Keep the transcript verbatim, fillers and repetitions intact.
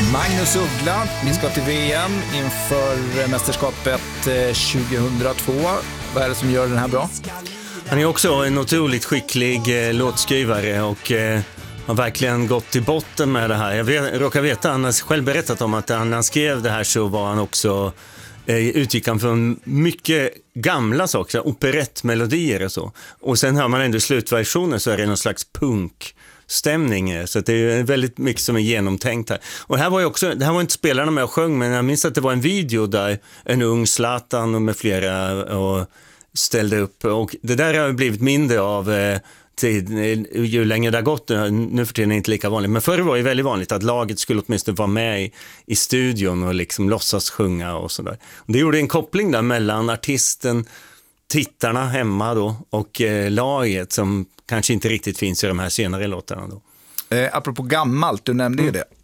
Magnus Uggla, ni ska till V M inför mästerskapet tjugohundratvå. Vad är det som gör den här bra? Han är också en otroligt skicklig eh, låtskrivare och eh, har verkligen gått till botten med det här. Jag vet, råkar veta, han har själv berättat om att när han skrev det här så var han också eh, utgick han från mycket gamla saker, operettmelodier och så. Och sen hör man ändå i slutversionen så är det någon slags punkstämning, så att det är väldigt mycket som är genomtänkt här. Och här var ju också, det här var inte spelarna med och sjöng, men jag minns att det var en video där en ung Zlatan och med flera och ställde upp, och det där har blivit mindre av eh, tid, ju längre det har gått. Nu för tiden är det inte lika vanligt, men förr var det väldigt vanligt att laget skulle åtminstone vara med i, i studion och liksom låtsas sjunga och sådär. Det gjorde en koppling där mellan artisten, tittarna hemma då och eh, laget som kanske inte riktigt finns i de här senare låtarna då. Eh, apropå gammalt, du nämnde mm. ju det.